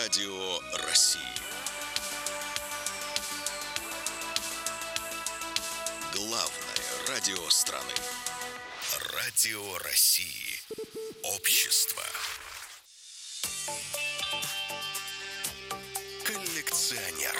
Радио России. Главное радио страны. Радио России. Общество. Коллекционер.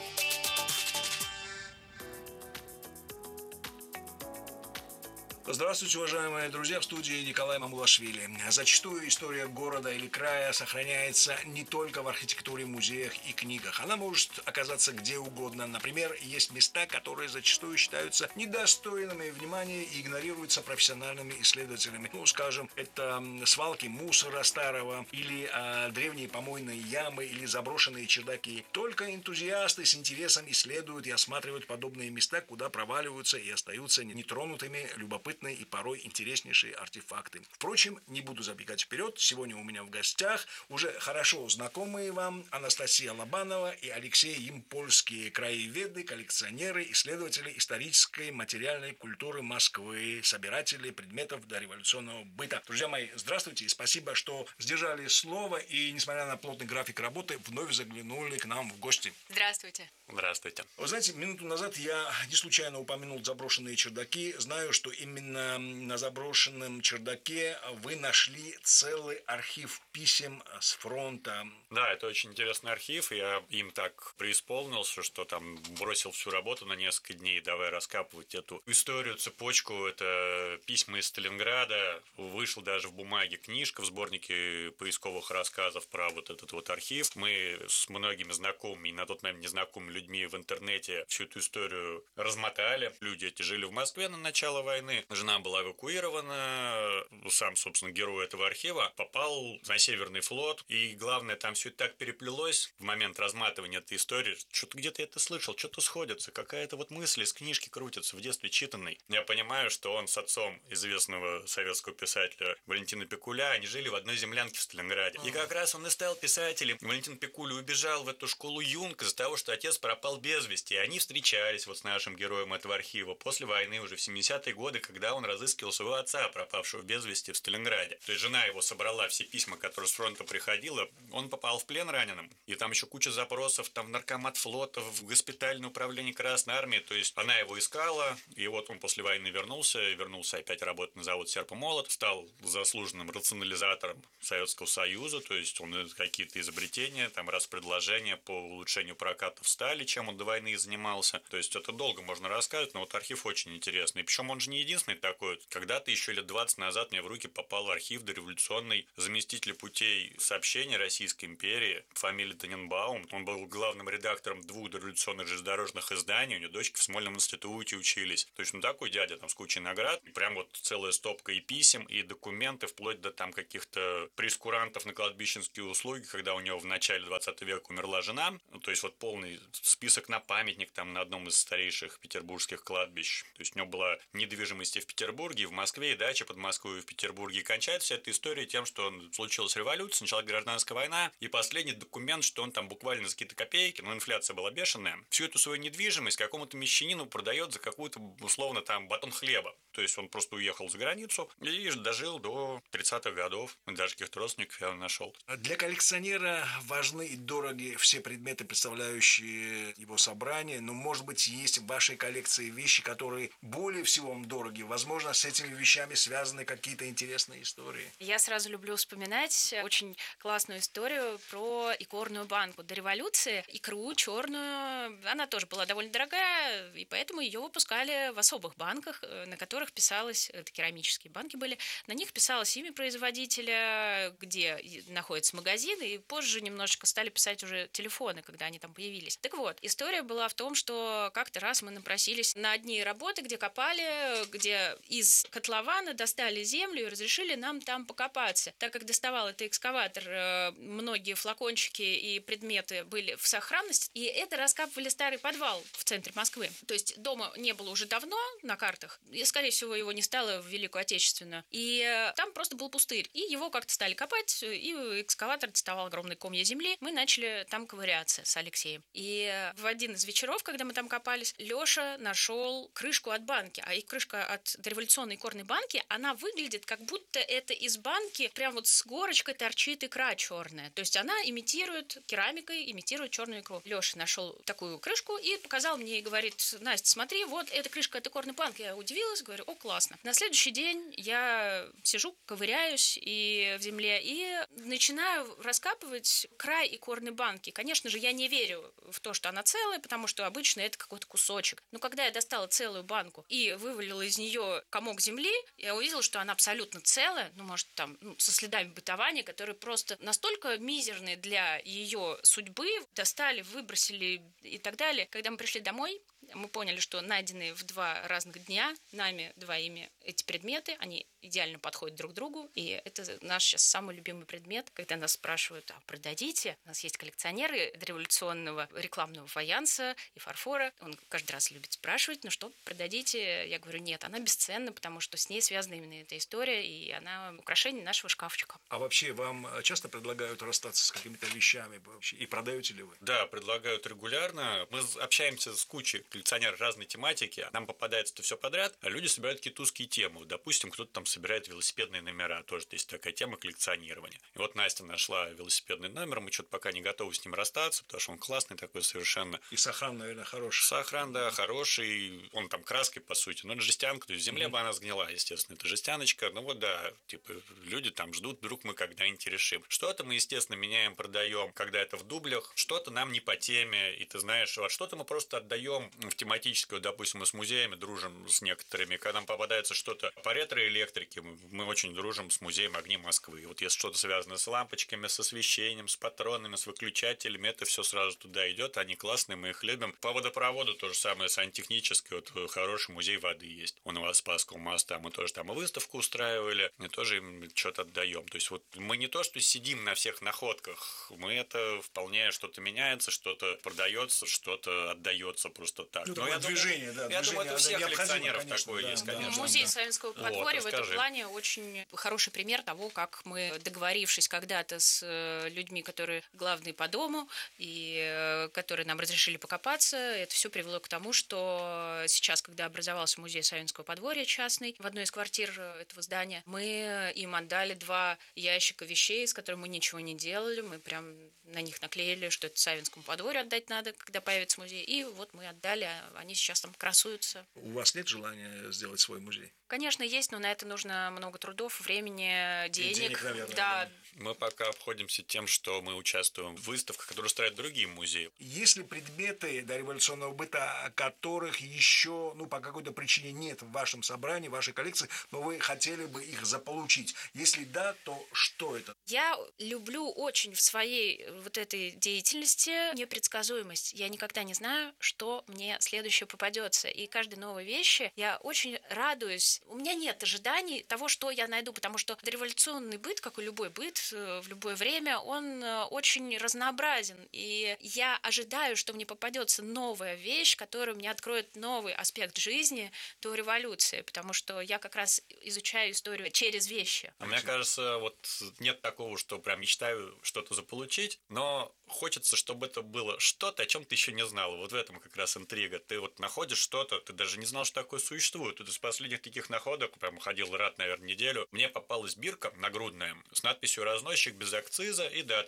Здравствуйте, уважаемые друзья, в студии Николай Мамулашвили. Зачастую история города или края сохраняется не только в архитектуре, музеях и книгах. Она может оказаться где угодно. Например, есть места, которые зачастую считаются недостойными внимания и игнорируются профессиональными исследователями. Скажем, это свалки мусора старого, или древние помойные ямы, или заброшенные чердаки. Только энтузиасты с интересом исследуют и осматривают подобные места, куда проваливаются и остаются нетронутыми любопытные и порой интереснейшие артефакты. Впрочем, не буду забегать вперед. Сегодня у меня в гостях уже хорошо знакомые вам Анастасия Лобанова и Алексей Ямпольский, краеведы, коллекционеры, исследователи исторической материальной культуры Москвы, собиратели предметов дореволюционного быта. Друзья мои, здравствуйте и спасибо, что сдержали слово и, несмотря на плотный график работы, вновь заглянули к нам в гости. Здравствуйте. Здравствуйте. Вы знаете, минуту назад я не случайно упомянул заброшенные чердаки. Знаю, что именно на заброшенном чердаке вы нашли целый архив писем с фронта. Да, это очень интересный архив. Я им так преисполнился, что там бросил всю работу на несколько дней, давай раскапывать эту историю, цепочку. Это письма из Сталинграда. Вышла даже в бумаге книжка в сборнике поисковых рассказов про вот этот вот архив. Мы с многими знакомыми и на тот момент незнакомыми людьми в интернете всю эту историю размотали. Люди эти жили в Москве на начало войны. Жена была эвакуирована. Сам, собственно, герой этого архива попал на Северный флот. И главное, там все это так переплелось в момент разматывания этой истории. Что-то где-то это слышал, что-то сходится. Какая-то вот мысль из книжки крутится, в детстве читанной. Я понимаю, что он с отцом известного советского писателя Валентина Пикуля, они жили в одной землянке в Сталинграде. И как раз он и стал писателем. Валентин Пикуля убежал в эту школу юнг из-за того, что отец пропал без вести. И они встречались вот с нашим героем этого архива после войны, уже в 70-е годы, когда он разыскивал своего отца, пропавшего без вести в Сталинграде. То есть жена его собрала все письма, которые с фронта приходило. Он попал в плен раненым. И там еще куча запросов там в наркомат флота, в госпитальное управление Красной Армии. То есть она его искала. И вот он после войны вернулся опять работать на завод «Серп и молот». Стал заслуженным рационализатором Советского Союза. То есть он какие-то изобретения, там распредложения по улучшению прокатов стали, чем он до войны занимался. То есть это долго можно рассказывать, но вот архив очень интересный. Причем он же не единственный такой. Когда-то еще лет 20 назад мне в руки попал архив дореволюционный заместителя путей сообщения Российской империи, фамилия Таненбаум. Он был главным редактором 2 дореволюционных железнодорожных изданий, у него дочки в Смольном институте учились. То есть, такой дядя там с кучей наград, прям вот целая стопка и писем, и документы, вплоть до там каких-то прейскурантов на кладбищенские услуги, когда у него в начале 20 века умерла жена. То есть, вот полный список на памятник там на одном из старейших петербургских кладбищ. То есть, у него была недвижимость и в Петербурге, и в Москве, и дача под Москвой, и в Петербурге. И кончается вся эта история тем, что случилась революция, началась гражданская война, и последний документ, что он там буквально за какие-то копейки, инфляция была бешеная, всю эту свою недвижимость какому-то мещанину продает за какую-то, условно, там, батон хлеба. То есть он просто уехал за границу и дожил до 30-х годов. Даже каких-то родственников я нашел. Для коллекционера важны и дороги все предметы, представляющие его собрание. Но, может быть, есть в вашей коллекции вещи, которые более всего вам дороги. Возможно, с этими вещами связаны какие-то интересные истории. Я сразу люблю вспоминать очень классную историю про икорную банку. До революции икру черную, она тоже была довольно дорогая, и поэтому ее выпускали в особых банках, на которых писалось, это керамические банки были, на них писалось имя производителя, где находится магазин, и позже немножечко стали писать уже телефоны, когда они там появились. Так вот, история была в том, что как-то раз мы напросились на одни работы, где копали, где из котлована достали землю и разрешили нам там покопаться. Так как доставал это экскаватор, многие флакончики и предметы были в сохранности, и это раскапывали старый подвал в центре Москвы. То есть дома не было уже давно на картах, и, скорее всего, его не стало в Великую Отечественную. И там просто был пустырь. И его как-то стали копать, и экскаватор доставал огромный комья земли. Мы начали там ковыряться с Алексеем. И в один из вечеров, когда мы там копались, Леша нашел крышку от банки. А и крышка от вот дореволюционной икорной банки, она выглядит, как будто это из банки прям вот с горочкой торчит икра черная. То есть она имитирует керамикой, имитирует черную икру. Леша нашел такую крышку и показал мне и говорит: Настя, смотри, вот эта крышка от икорной банки. Я удивилась, говорю: о, классно. На следующий день я сижу, ковыряюсь и в земле и начинаю раскапывать край икорной банки. Конечно же, я не верю в то, что она целая, потому что обычно это какой-то кусочек. Но когда я достала целую банку и вывалила из нее комок земли, я увидела, что она абсолютно целая, может, там, со следами бытования, которые просто настолько мизерные для ее судьбы, достали, выбросили и так далее. Когда мы пришли домой, мы поняли, что найденные в 2 разных дня нами двоими эти предметы, они идеально подходят друг к другу, и это наш сейчас самый любимый предмет. Когда нас спрашивают: а продадите? У нас есть коллекционеры дореволюционного рекламного фаянса и фарфора. Он каждый раз любит спрашивать: ну что, продадите? Я говорю: нет, она бесценна, потому что с ней связана именно эта история, и она украшение нашего шкафчика. А вообще вам часто предлагают расстаться с какими-то вещами? И продаете ли вы? Да, предлагают регулярно. Мы общаемся с кучей коллекционеров разной тематики. Нам попадается-то все подряд, а люди собирают какие-то узкие темы. Допустим, кто-то там собирает велосипедные номера. Тоже есть такая тема коллекционирования. И вот Настя нашла велосипедный номер. Мы что-то пока не готовы с ним расстаться, потому что он классный такой совершенно. И сохран, наверное, хороший. Сохран, да, хороший. Он там краской, по сути. Но это жестянка. То есть в земле бы она сгнила, естественно. Это жестяночка. Ну вот да, типа люди там ждут, вдруг мы когда-нибудь решим. Что-то мы, естественно, меняем, продаем, когда это в дублях. Что-то нам не по теме. И ты знаешь, вот что-то мы просто отдаем в тематическую. Допустим, мы с музеями дружим с некоторыми. Когда нам попадается что-то по ретроэлектрике, мы очень дружим с музеем «Огни Москвы». И вот если что-то связано с лампочками, с освещением, с патронами, с выключателями, это все сразу туда идет. Они классные, мы их любим. По водопроводу то же самое, сантехническое. Вот хороший музей воды есть. У Новоспасского моста. Мы тоже там и выставку устраивали. И тоже им что-то отдаем. То есть вот мы не то, что сидим на всех находках. Мы это вполне что-то меняется, что-то продается, что-то отдается просто так. Ну, такое движение, да. Я думаю, это у всех коллекционеров конечно, такое да, есть, да, конечно. Музей Савинского подворья в этом расскажи. плане очень хороший пример того, как мы, договорившись когда-то с людьми, которые главные по дому и которые нам разрешили покопаться, это все привело к тому, что сейчас, когда образовался музей Савинского подворья частный в одной из квартир этого здания, мы им отдали 2 ящика вещей, с которыми мы ничего не делали, мы прям на них наклеили, что это Савинскому подворью отдать надо, когда появится музей, и вот мы отдали, они сейчас там красуются. У вас нет желания сделать свой музей? Конечно, есть, но на это нужно много трудов, времени, денег. Денег, наверное, да. Мы пока обходимся тем, что мы участвуем в выставках, которые устраивают другие музеи. Есть ли предметы дореволюционного быта, которых еще, по какой-то причине нет в вашем собрании, в вашей коллекции, но вы хотели бы их заполучить? Если да, то что это? Я люблю очень в своей вот этой деятельности непредсказуемость. Я никогда не знаю, что мне следующее попадется. И каждой новой вещи я очень радуюсь. У меня нет ожиданий того, что я найду, потому что дореволюционный быт, как и любой быт, в любое время, он очень разнообразен. И я ожидаю, что мне попадется новая вещь, которая мне откроет новый аспект жизни до революции, потому что я как раз изучаю историю через вещи. А мне кажется, вот нет такого, что прям мечтаю что-то заполучить, но хочется, чтобы это было что-то, о чем ты еще не знал. Вот в этом как раз интрига. Ты вот находишь что-то, ты даже не знал, что такое существует. Вот из последних таких находок, прям ходил рад, наверное, неделю, мне попалась бирка нагрудная с надписью «Разносчик без акциза» и дата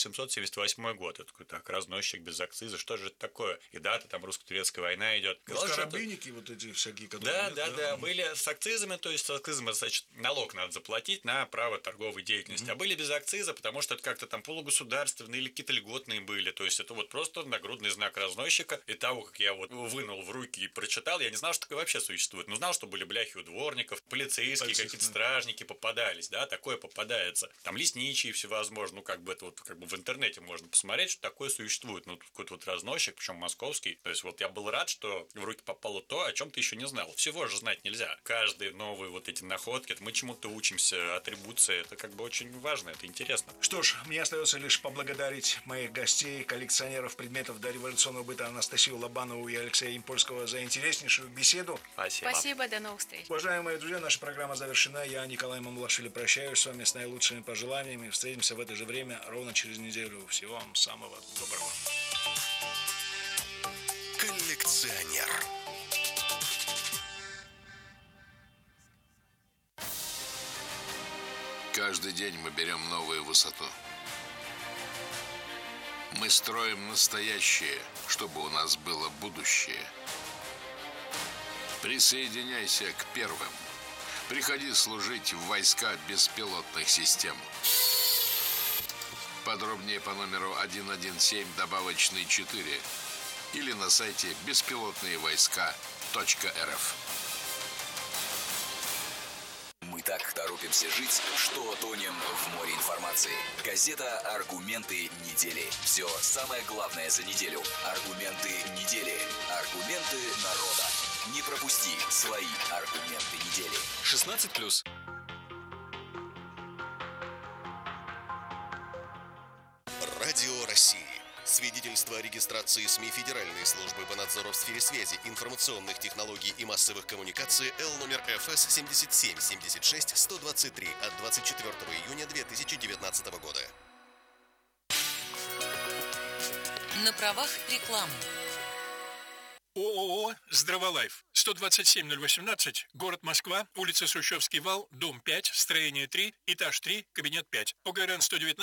1878 год. Я такой: так, разносчик без акциза, что же это такое? И дата, там русско-турецкая война идет. Карабинники вот эти всякие, которые... Да, были с акцизами, то есть с акцизом, значит, налог надо заплатить на право торговой деятельности. А были без акциза, потому что это как-то там полугосударственные или какие-то льготные были. То есть это вот просто нагрудный знак разносчика. И того, как я вот вынул в руки и прочитал, я не знал, что такое вообще существует. Но знал, что были бляхи у дворников, полицейские, какие-то стражники попадались, да, такое попадается. Там лесничие всевозможные, это вот в интернете можно посмотреть, что такое существует. Какой-то вот разносчик, причем московский. То есть вот я был рад, что в руки попало то, о чем ты еще не знал. Всего же знать нельзя. Каждые новые вот эти находки, мы чему-то учимся, атрибуция, это очень важно, это интересно. Что ж, мне остается лишь поблагодарить моих гостей, коллекционеров предметов дореволюционного быта Анастасию Лобанову и Алексея Импольского за интереснейшую беседу. Спасибо. Спасибо, до новых встреч. Уважаемые друзья, наша программа завершена. Я, Николай Мамулашвили, прощаюсь с вами с наилучшими пожеланиями. Встретимся в это же время ровно через неделю. Всего вам самого доброго. Коллекционер. Каждый день мы берем новую высоту. Мы строим настоящее, чтобы у нас было будущее. Присоединяйся к первым. Приходи служить в войска беспилотных систем. Подробнее по номеру 117 добавочный 4 или на сайте беспилотныевойска.рф. Мы так торопимся жить, что тонем в море информации. Газета «Аргументы недели». Все самое главное за неделю. Аргументы недели. Аргументы народа. Не пропусти свои аргументы недели. 16+. Радио России. Свидетельство о регистрации СМИ Федеральной службы по надзору в сфере связи, информационных технологий и массовых коммуникаций Л номер ФС 77-76-123 от 24 июня 2019 года. На правах рекламы. ООО «Здраволайф», 127-018, город Москва, улица Сущевский вал, дом 5, строение 3, этаж 3, кабинет 5. ОГРН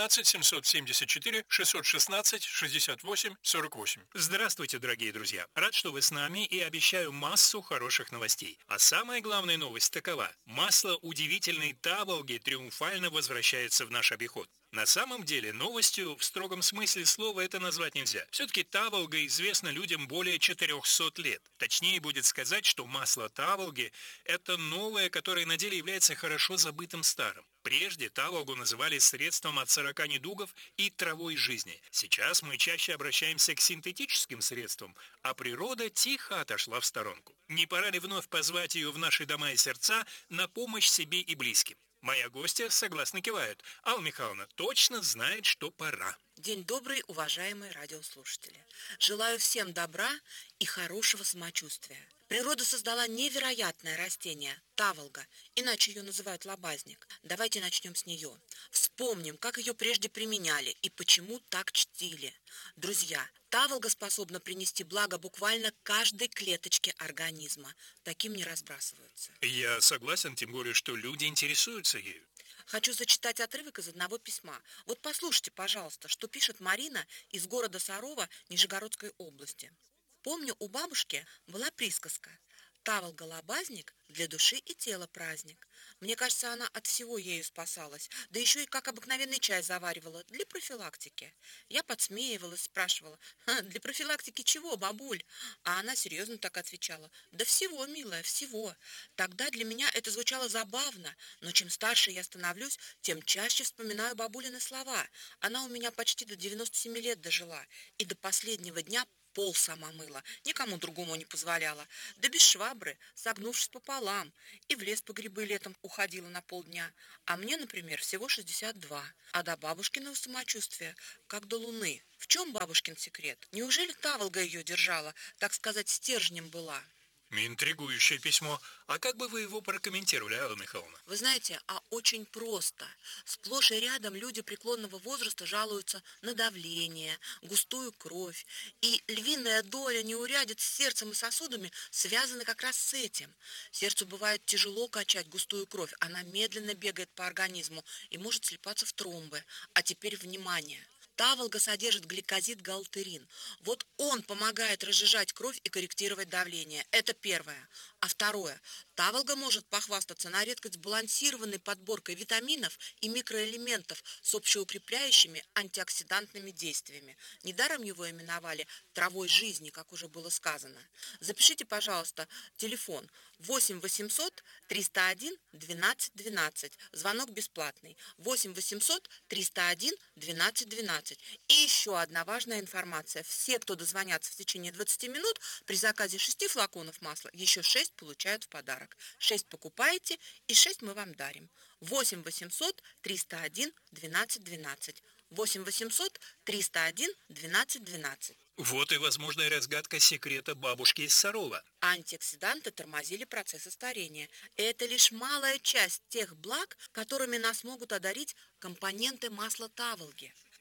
119-774-616-68-48. Здравствуйте, дорогие друзья. Рад, что вы с нами, и обещаю массу хороших новостей. А самая главная новость такова. Масло удивительной таволги триумфально возвращается в наш обиход. На самом деле, новостью в строгом смысле слова это назвать нельзя. Все-таки таволга известна людям более 400 лет. Точнее будет сказать, что масло таволги – это новое, которое на деле является хорошо забытым старым. Прежде таволгу называли средством от 40 недугов и травой жизни. Сейчас мы чаще обращаемся к синтетическим средствам, а природа тихо отошла в сторонку. Не пора ли вновь позвать ее в наши дома и сердца на помощь себе и близким? Моя гостья согласно кивает. Алла Михайловна точно знает, что пора. День добрый, уважаемые радиослушатели. Желаю всем добра и хорошего самочувствия. Природа создала невероятное растение – таволга, иначе ее называют лобазник. Давайте начнем с нее. Вспомним, как ее прежде применяли и почему так чтили. Друзья, таволга способна принести благо буквально каждой клеточке организма. Таким не разбрасываются. Я согласен, тем более, что люди интересуются ею. Хочу зачитать отрывок из одного письма. Вот послушайте, пожалуйста, что пишет Марина из города Сарова Нижегородской области. Помню, у бабушки была присказка: таволга-лобазник для души и тела праздник. Мне кажется, она от всего ею спасалась, да еще и как обыкновенный чай заваривала для профилактики. Я подсмеивалась, спрашивала: для профилактики чего, бабуль? А она серьезно так отвечала: да всего, милая, всего. Тогда для меня это звучало забавно, но чем старше я становлюсь, тем чаще вспоминаю бабулины слова. Она у меня почти до 97 лет дожила, и до последнего дня пол сама мыла, никому другому не позволяла, да без швабры, согнувшись пополам, и в лес по грибы летом уходила на полдня. А мне, например, всего 62, а до бабушкиного самочувствия, как до луны. В чем бабушкин секрет? Неужели таволга ее держала, так сказать, стержнем была? Интригующее письмо. А как бы вы его прокомментировали, Алла Михайловна? Вы знаете, очень просто. Сплошь и рядом люди преклонного возраста жалуются на давление, густую кровь. И львиная доля неурядиц с сердцем и сосудами связаны как раз с этим. Сердцу бывает тяжело качать густую кровь. Она медленно бегает по организму и может слипаться в тромбы. А теперь внимание. Таволга содержит гликозид-галтерин. Вот он помогает разжижать кровь и корректировать давление. Это первое. А второе. Таволга может похвастаться на редкость сбалансированной подборкой витаминов и микроэлементов с общеукрепляющими антиоксидантными действиями. Недаром его именовали травой жизни, как уже было сказано. Запишите, пожалуйста, телефон 8 800 301 12 12. Звонок бесплатный. 8 800 301 12 12. И еще одна важная информация. Все, кто дозвонятся в течение 20 минут, при заказе 6 флаконов масла, еще 6 получают в подарок. 6 покупаете и 6 мы вам дарим. 8 800 301 12 12. 8 800 301 12 12. Вот и возможная разгадка секрета бабушки из Сарова. Антиоксиданты тормозили процессы старения. Это лишь малая часть тех благ, которыми нас могут одарить компоненты масла таволги.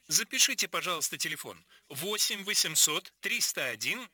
Запишите, пожалуйста, телефон 8 800 301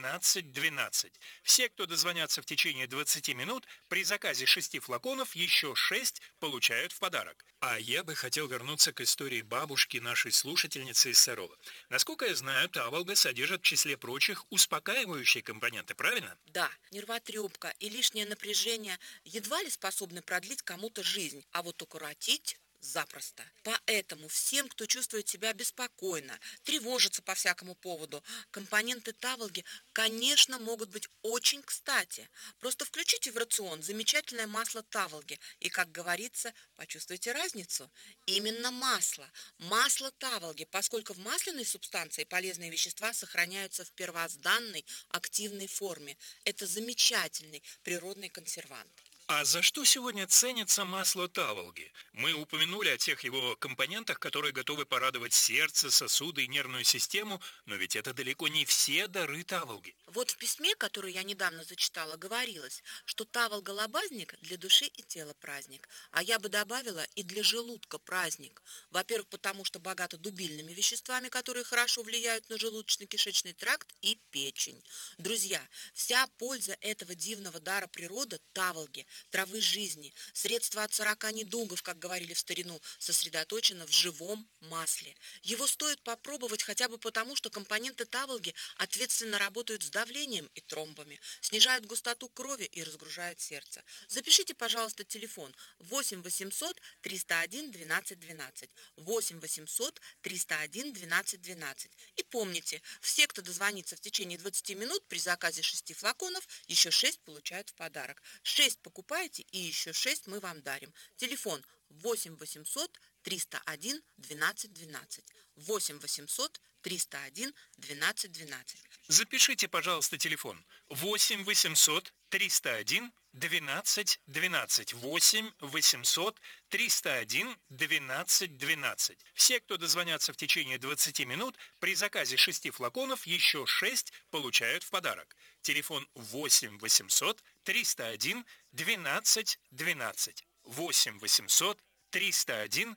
12 12. Все, кто дозвонятся в течение 20 минут, при заказе 6 флаконов еще 6 получают в подарок. А я бы хотел вернуться к истории бабушки нашей слушательницы из Сарова. Насколько я знаю, таволга содержит в числе прочих успокаивающие компоненты, правильно? Да, нервотрепка и лишнее напряжение едва ли способны продлить кому-то жизнь, а вот укоротить запросто. Поэтому всем, кто чувствует себя беспокойно, тревожится по всякому поводу, компоненты таволги, конечно, могут быть очень кстати. Просто включите в рацион замечательное масло таволги и, как говорится, почувствуйте разницу. Именно масло. Масло таволги, поскольку в масляной субстанции полезные вещества сохраняются в первозданной активной форме. Это замечательный природный консервант. А за что сегодня ценится масло таволги? Мы упомянули о тех его компонентах, которые готовы порадовать сердце, сосуды и нервную систему, но ведь это далеко не все дары таволги. Вот в письме, которое я недавно зачитала, говорилось, что таволга-лобазник для души и тела праздник, а я бы добавила и для желудка праздник. Во-первых, потому что богато дубильными веществами, которые хорошо влияют на желудочно-кишечный тракт и печень. Друзья, вся польза этого дивного дара природы таволги, травы жизни, средства от 40 недугов, как говорили в старину, сосредоточено в живом масле. Его стоит попробовать хотя бы потому, что компоненты таволги ответственно работают с давлением и тромбами, снижают густоту крови и разгружают сердце. Запишите, пожалуйста, телефон 8 800 301 12 12, 8 800 301 12 12. И помните, все, кто дозвонится в течение 20 минут при заказе 6 флаконов, еще 6 получают в подарок. 6 покупаете и еще 6 мы вам дарим. Телефон 8 800 301 12 12, 8 800 301 12 12. Запишите, пожалуйста, телефон 8 800 301 12 12, 8 800 301 12 12. Все, кто дозвонятся в течение 20 минут, при заказе 6 флаконов еще 6 получают в подарок. Телефон 8 800 301 12 12, 8 800 301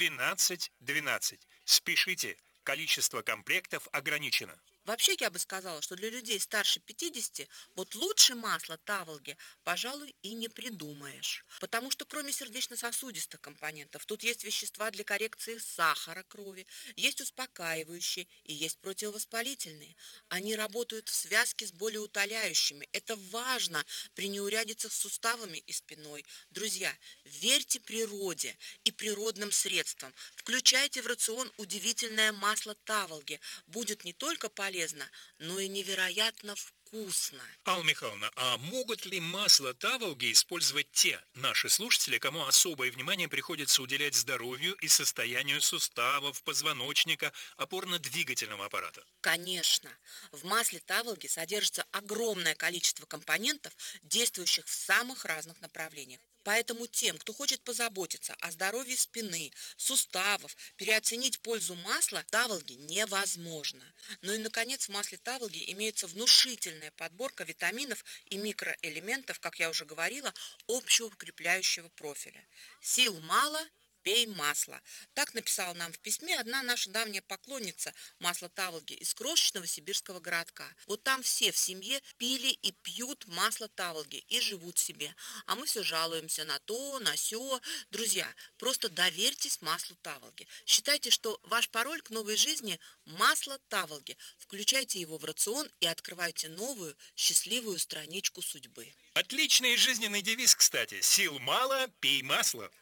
12 12. Спешите, количество комплектов ограничено. Вообще, я бы сказала, что для людей старше 50 вот лучше масла таволги, пожалуй, и не придумаешь. Потому что кроме сердечно-сосудистых компонентов, тут есть вещества для коррекции сахара крови, есть успокаивающие и есть противовоспалительные. Они работают в связке с болеутоляющими. Это важно при неурядицах с суставами и спиной. Друзья, верьте природе и природным средствам. Включайте в рацион удивительное масло таволги. Будет не только полезно, но и невероятно вкусно. Алла Михайловна, а могут ли масло таволги использовать те наши слушатели, кому особое внимание приходится уделять здоровью и состоянию суставов, позвоночника, опорно-двигательного аппарата? Конечно. В масле таволги содержится огромное количество компонентов, действующих в самых разных направлениях. Поэтому тем, кто хочет позаботиться о здоровье спины, суставов, переоценить пользу масла таволги невозможно. Ну и, наконец, в масле таволги имеется внушительная подборка витаминов и микроэлементов, как я уже говорила, общеукрепляющего профиля. Сил мало – пей масло. Так написала нам в письме одна наша давняя поклонница масла таволги из крошечного сибирского городка. Вот там все в семье пили и пьют масло таволги и живут себе. А мы все жалуемся на то, на сё. Друзья, просто доверьтесь маслу таволги. Считайте, что ваш пароль к новой жизни – масло таволги. Включайте его в рацион и открывайте новую, счастливую страничку судьбы. Отличный жизненный девиз, кстати. Сил мало, пей масло.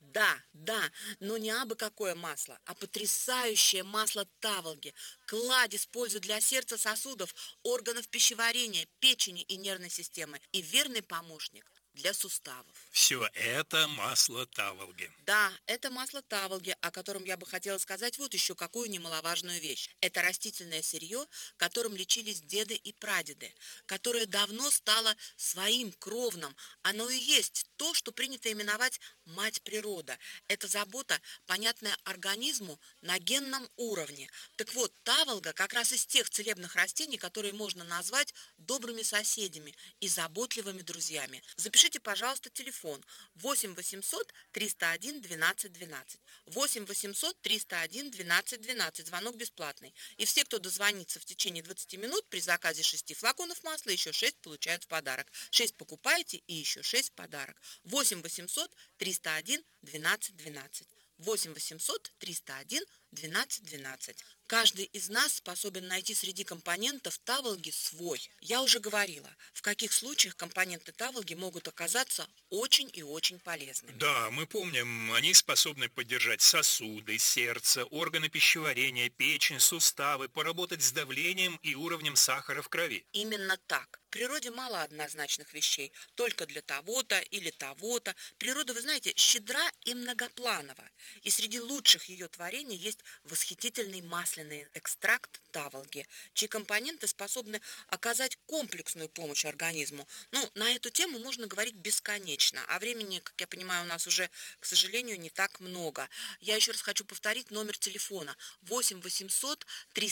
Да, но не абы какое масло, а потрясающее масло таволги. Кладезь пользы для сердца, сосудов, органов пищеварения, печени и нервной системы. И верный помощник для суставов. Все это масло таволги. Да, это масло таволги, о котором я бы хотела сказать вот еще какую немаловажную вещь. Это растительное сырье, которым лечились деды и прадеды, которое давно стало своим кровным. Оно и есть то, что принято именовать мать природа. Это забота, понятная организму на генном уровне. Так вот, таволга как раз из тех целебных растений, которые можно назвать добрыми соседями и заботливыми друзьями. Запишите, запишите, пожалуйста, телефон 8 800 301 12 12. 8 800 301 12 12. Звонок бесплатный. И все, кто дозвонится в течение 20 минут, при заказе 6 флаконов масла, еще 6 получают в подарок. 6 покупаете и еще 6 в подарок. 8 800 301 12 12. 8 800 301 12 12. Каждый из нас способен найти среди компонентов таволги свой. Я уже говорила, в каких случаях компоненты таволги могут оказаться очень и очень полезными. Да, мы помним, они способны поддержать сосуды, сердце, органы пищеварения, печень, суставы, поработать с давлением и уровнем сахара в крови. Именно так. В природе мало однозначных вещей, только для того-то или того-то. Природа, вы знаете, щедра и многопланова. И среди лучших ее творений есть восхитительный масляный экстракт таволги, чьи компоненты способны оказать комплексную помощь организму. На эту тему можно говорить бесконечно, а времени, как я понимаю, у нас уже, к сожалению, не так много. Я еще раз хочу повторить номер телефона 8 800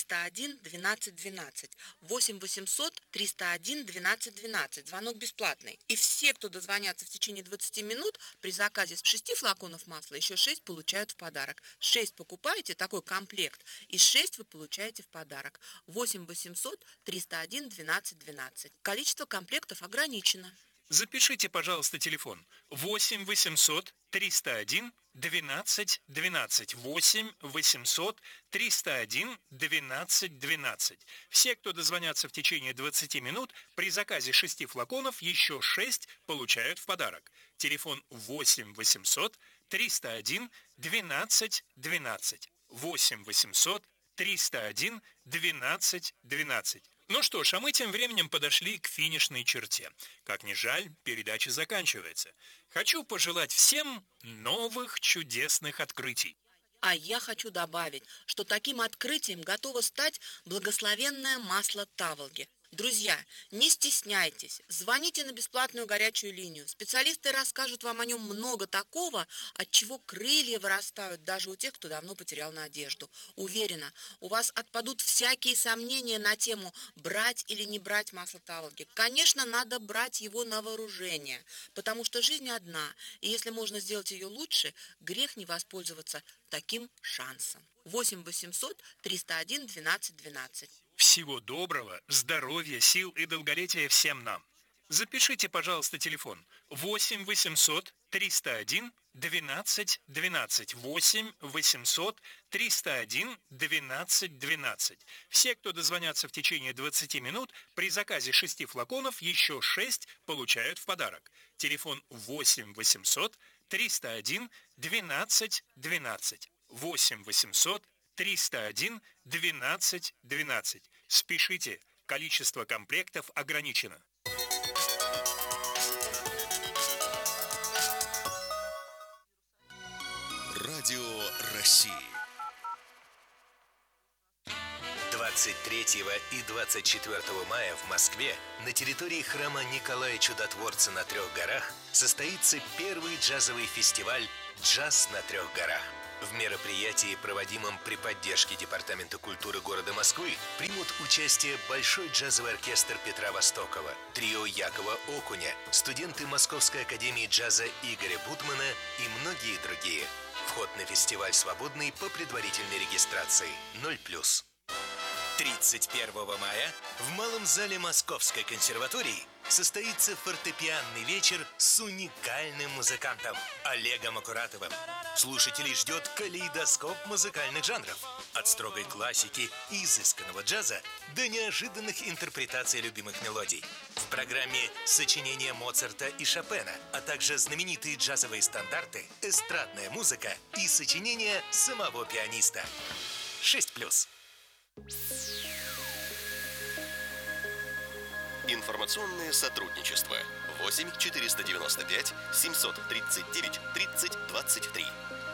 301 12 12. 8 800 301 12 12. Звонок бесплатный. И все, кто дозвонятся в течение 20 минут, при заказе 6 флаконов масла, еще 6 получают в подарок. 6 покупаете, такой комплект, и 6 вы получаете в подарок. 8 800 301 12 12. Количество комплектов ограничено. Запишите, пожалуйста, телефон 8 800 301 12 12. 8 800 301 12 12. Все, кто дозвонятся в течение 20 минут, при заказе 6 флаконов еще 6 получают в подарок. Телефон 8 800 301 12 12. 8 800 301 12 12. Ну что ж, а мы тем временем подошли к финишной черте. Как ни жаль, передача заканчивается. Хочу пожелать всем новых чудесных открытий. А я хочу добавить, что таким открытием готово стать благословенное масло таволги. Друзья, не стесняйтесь, звоните на бесплатную горячую линию. Специалисты расскажут вам о нем много такого, от чего крылья вырастают даже у тех, кто давно потерял надежду. Уверена, у вас отпадут всякие сомнения на тему брать или не брать масло таволги. Конечно, надо брать его на вооружение, потому что жизнь одна, и если можно сделать ее лучше, грех не воспользоваться таким шансом. 8 800 301 12 12. Всего доброго, здоровья, сил и долголетия всем нам. Запишите, пожалуйста, телефон 8 800 301 12 12. 8 800 301 12 12. Все, кто дозвонятся в течение 20 минут, при заказе 6 флаконов еще 6 получают в подарок. Телефон 8 800 301 12 12. 8 800 301 12 12. Спешите, количество комплектов ограничено. Радио России. 23 и 24 мая в Москве на территории храма Николая Чудотворца на Трех горах состоится первый джазовый фестиваль «Джаз на Трех горах». В мероприятии, проводимом при поддержке Департамента культуры города Москвы, примут участие Большой джазовый оркестр Петра Востокова, трио Якова Окуня, студенты Московской академии джаза Игоря Бутмана и многие другие. Вход на фестиваль свободный по предварительной регистрации 0+. 31 мая в Малом зале Московской консерватории состоится фортепианный вечер с уникальным музыкантом Олегом Акуратовым. Слушателей ждет калейдоскоп музыкальных жанров. От строгой классики и изысканного джаза до неожиданных интерпретаций любимых мелодий. В программе сочинения Моцарта и Шопена, а также знаменитые джазовые стандарты, эстрадная музыка и сочинения самого пианиста. 6+. Информационное сотрудничество. 8 495 739 30 23.